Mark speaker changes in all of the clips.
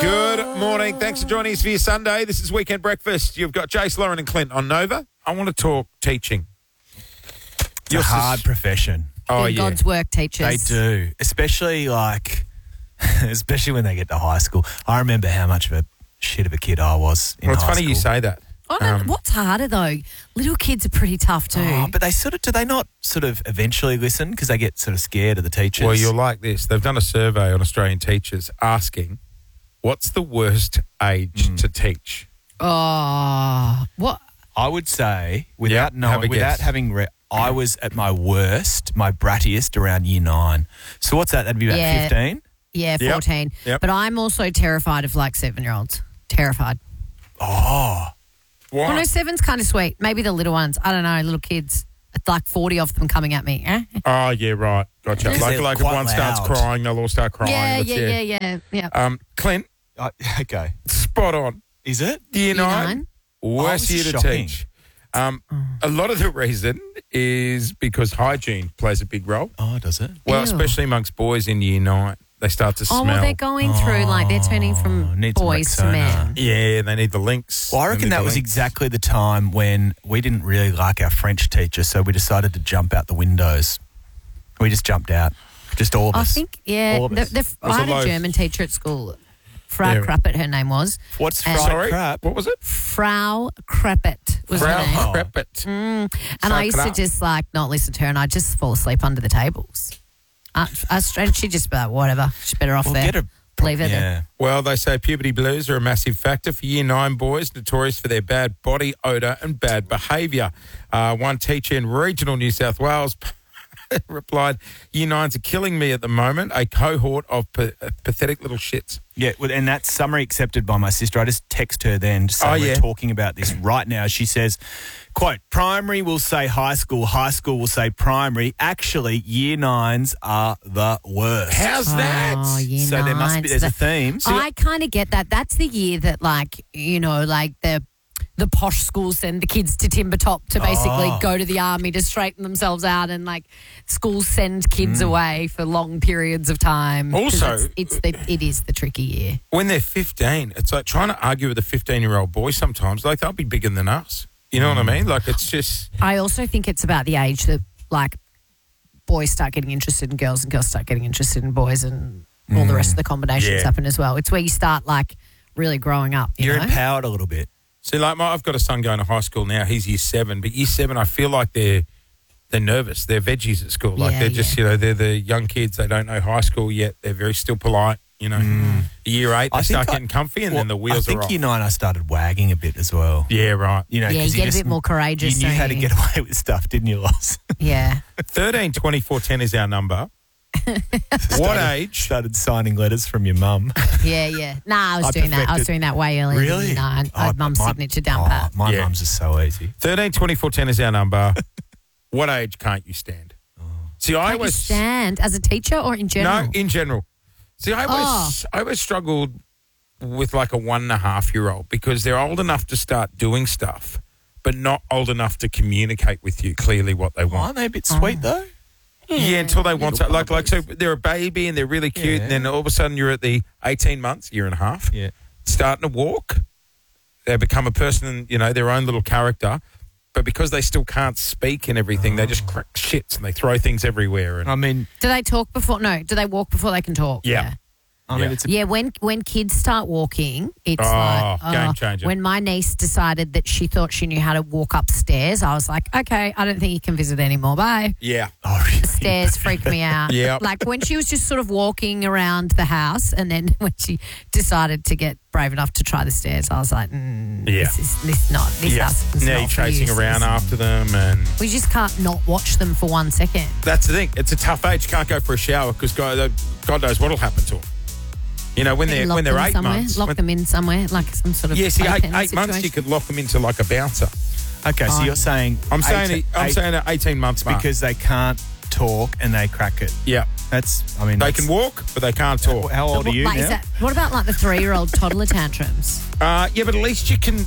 Speaker 1: Good morning. Thanks for joining us for your Sunday. This is Weekend Breakfast. You've got Jace, Lauren and Clint on Nova. I want to talk teaching.
Speaker 2: It's a hard profession.
Speaker 1: Oh,
Speaker 3: They're
Speaker 1: yeah.
Speaker 3: God's work teachers.
Speaker 2: They do, especially when they get to high school. I remember how much of a shit of a kid I was in
Speaker 1: Well, it's
Speaker 2: high
Speaker 1: funny
Speaker 2: school.
Speaker 1: you say that.
Speaker 3: What's harder though? Little kids are pretty tough too.
Speaker 2: Oh, but do they not sort of eventually listen because they get sort of scared of the teachers?
Speaker 1: Well, you're like this. They've done a survey on Australian teachers asking, what's the worst age to teach?
Speaker 3: Oh, what?
Speaker 2: I would say, without
Speaker 1: have a guess.
Speaker 2: I was at my worst, my brattiest, around year 9. So what's that? That'd be about 15?
Speaker 3: Yeah,
Speaker 1: Yep.
Speaker 3: 14.
Speaker 1: Yep.
Speaker 3: But I'm also terrified of like 7-year-olds. Terrified.
Speaker 2: Oh.
Speaker 1: Why?
Speaker 3: Well, no, 7's kind of sweet. Maybe the little ones. I don't know, little kids. It's like 40 of them coming at me.
Speaker 1: Oh, yeah, right. Gotcha.
Speaker 2: Because they're
Speaker 1: Like if
Speaker 2: quite
Speaker 1: one starts
Speaker 2: loud.
Speaker 1: crying, they'll all start crying.
Speaker 3: Yeah.
Speaker 1: Clint,
Speaker 2: Okay.
Speaker 1: spot on.
Speaker 2: Is it?
Speaker 1: Year 9,
Speaker 3: 9?
Speaker 1: worst
Speaker 2: this
Speaker 1: year
Speaker 2: is
Speaker 1: to
Speaker 2: shocking.
Speaker 1: teach. A lot of the reason is because hygiene plays a big role.
Speaker 2: Oh, does it?
Speaker 1: Well,
Speaker 3: Ew.
Speaker 1: especially amongst boys in year 9. They start to smell.
Speaker 3: Oh, well, they're going through, like, they're turning from
Speaker 2: need some
Speaker 3: boys to
Speaker 2: Rexona.
Speaker 3: men.
Speaker 1: Yeah, they need the links.
Speaker 2: Well, I
Speaker 1: They
Speaker 2: reckon
Speaker 1: need
Speaker 2: that
Speaker 1: the
Speaker 2: was
Speaker 1: links.
Speaker 2: exactly the time when we didn't really like our French teacher, so we decided to jump out the windows. We just jumped out, just all of
Speaker 3: I
Speaker 2: us.
Speaker 3: think, yeah.
Speaker 2: All of us.
Speaker 3: I had
Speaker 1: a
Speaker 3: a
Speaker 1: loaf.
Speaker 3: German teacher at school. Frau
Speaker 1: Yeah.
Speaker 3: Krappert, her name was.
Speaker 2: What's
Speaker 3: And-
Speaker 2: fried
Speaker 1: Sorry,
Speaker 2: crap?
Speaker 1: what was it?
Speaker 3: Frau Krappert was her
Speaker 1: Frau
Speaker 3: name.
Speaker 1: Kreppert.
Speaker 3: And I used to
Speaker 1: Crap.
Speaker 3: just like not listen to her and I'd just fall asleep under the tables. And she'd just be like, whatever, she's better off
Speaker 2: Well,
Speaker 3: there.
Speaker 2: get a
Speaker 3: Leave her there.
Speaker 2: yeah.
Speaker 1: Well, they say puberty blues are a massive factor for year 9 boys, notorious for their bad body odour and bad behaviour. One teacher in regional New South Wales replied, year 9s are killing me at the moment, a cohort of pathetic little shits.
Speaker 2: Yeah, well, and that's summary accepted by my sister. I just text her then to say
Speaker 1: Oh,
Speaker 2: we're
Speaker 1: yeah.
Speaker 2: talking about this right now. She says, quote, primary will say high school will say primary. Actually, year 9s are the worst.
Speaker 1: How's that?
Speaker 3: Oh, year
Speaker 2: So there must be, there's a theme.
Speaker 3: I kind of get that. That's the year that, like, you know, like the posh schools send the kids to Timbertop to basically go to the army to straighten themselves out, and like schools send kids away for long periods of time. 'Cause
Speaker 1: Also-
Speaker 3: it is the tricky year.
Speaker 1: When they're 15, it's like trying to argue with a 15-year-old boy sometimes. Like, they'll be bigger than us. You know what I mean? Like, it's just...
Speaker 3: I also think it's about the age that like boys start getting interested in girls and girls start getting interested in boys, and all the rest of the combinations
Speaker 1: Yeah.
Speaker 3: happen as well. It's where you start like really growing up.
Speaker 2: You're
Speaker 3: know?
Speaker 2: empowered a little bit.
Speaker 1: See, like, I've got a son going to high school now. He's year 7. But year 7, I feel like they're nervous. They're veggies at school. Like,
Speaker 3: Yeah,
Speaker 1: they're just, you know, they're the young kids. They don't know high school yet. They're very still polite, you know. Year 8, they start getting comfy and then the wheels
Speaker 2: I think
Speaker 1: are off.
Speaker 2: year 9 I started wagging a bit as well.
Speaker 1: Yeah, right.
Speaker 2: You know,
Speaker 3: Yeah,
Speaker 2: 'cause
Speaker 3: you get a bit more courageous,
Speaker 2: You knew
Speaker 3: don't
Speaker 2: how to
Speaker 3: you?
Speaker 2: get away with stuff, didn't you, Loz?
Speaker 3: Yeah.
Speaker 1: 13, 24, 10 is our number. What age?
Speaker 2: Started signing letters from your mum.
Speaker 3: Yeah. Nah, I was doing that. I was
Speaker 2: perfected-
Speaker 3: doing that way earlier.
Speaker 2: Really?
Speaker 3: You know, I had mum's signature down pat.
Speaker 2: My
Speaker 1: Yeah.
Speaker 2: mum's is so easy.
Speaker 1: 13, 24, 10 is our number. What age can't you stand? See, I
Speaker 3: Can't you
Speaker 1: always...
Speaker 3: stand as a teacher or in general?
Speaker 1: No, in general. See, I always struggled with like a 1.5-year-old because they're old enough to start doing stuff, but not old enough to communicate with you clearly what they want.
Speaker 2: Aren't they a bit sweet, though?
Speaker 1: Yeah, until they want something. Like, so they're a baby and they're really cute,
Speaker 2: Yeah.
Speaker 1: and then all of a sudden you're at the 18 months, year and a half,
Speaker 2: Yeah.
Speaker 1: starting to walk. They become a person, you know, their own little character. But because they still can't speak and everything, they just crack shits and they throw things everywhere. And
Speaker 2: I mean,
Speaker 3: Do they talk before? No. Do they walk before they can talk?
Speaker 1: Yeah.
Speaker 2: it's a
Speaker 3: Yeah, when kids start walking, it's
Speaker 1: game changer.
Speaker 3: When my niece decided that she thought she knew how to walk upstairs, I was like, okay, I don't think you can visit anymore. Bye.
Speaker 1: yeah.
Speaker 2: Oh, really?
Speaker 3: Stairs freak me out.
Speaker 1: Yeah.
Speaker 3: Like when she was just sort of walking around the house, and then when she decided to get brave enough to try the stairs, I was like,
Speaker 1: Yeah.
Speaker 3: this house is
Speaker 1: Now
Speaker 3: not
Speaker 1: you're
Speaker 3: for
Speaker 1: chasing
Speaker 3: you.
Speaker 1: around after them, and
Speaker 3: We just can't not watch them for 1 second.
Speaker 1: that's the thing. It's a tough age. You can't go for a shower because God knows what'll happen to them. You know, when they're
Speaker 3: Lock
Speaker 1: 8
Speaker 3: them somewhere,
Speaker 1: months.
Speaker 3: Lock them in somewhere, like some sort of
Speaker 1: Yeah, see,
Speaker 3: playpen
Speaker 1: 8 months you
Speaker 3: situation.
Speaker 1: could lock them into like a bouncer.
Speaker 2: Okay, so you're saying
Speaker 1: I'm saying at 18 months mark.
Speaker 2: because they can't talk and they crack it.
Speaker 1: Yeah,
Speaker 2: That's, I mean,
Speaker 1: they
Speaker 2: that's-
Speaker 1: can walk, but they can't talk.
Speaker 2: How old are you
Speaker 3: Like,
Speaker 2: now?
Speaker 3: is that, what about like the 3-year-old toddler tantrums?
Speaker 1: Yeah, but at least you can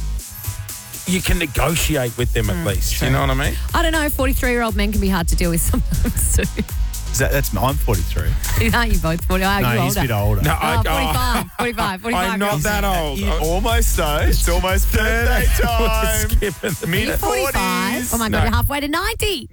Speaker 1: you can negotiate with them at least.
Speaker 3: true.
Speaker 1: You know what I mean?
Speaker 3: I don't know. 43-year-old men can be hard to deal with sometimes too.
Speaker 2: That's I'm 43.
Speaker 3: Aren't you both 40? Are
Speaker 2: No,
Speaker 3: you
Speaker 2: he's a
Speaker 3: older?
Speaker 2: bit older.
Speaker 1: No,
Speaker 3: Oh, 45. 45.
Speaker 1: I'm not that old.
Speaker 2: Almost though. It's almost birthday time.
Speaker 1: Skipping the
Speaker 2: Mid
Speaker 3: 45.
Speaker 2: 40s.
Speaker 3: Oh my God, you're halfway to 90.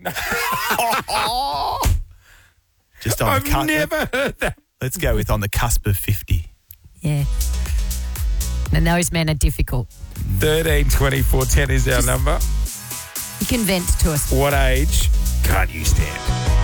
Speaker 2: Just on the
Speaker 1: I've
Speaker 2: cusp.
Speaker 1: never heard that.
Speaker 2: Let's go with on the cusp of 50.
Speaker 3: Yeah. And those men are difficult.
Speaker 1: 13 24 10 is our number.
Speaker 3: You can vent to us.
Speaker 1: What age can't you stand?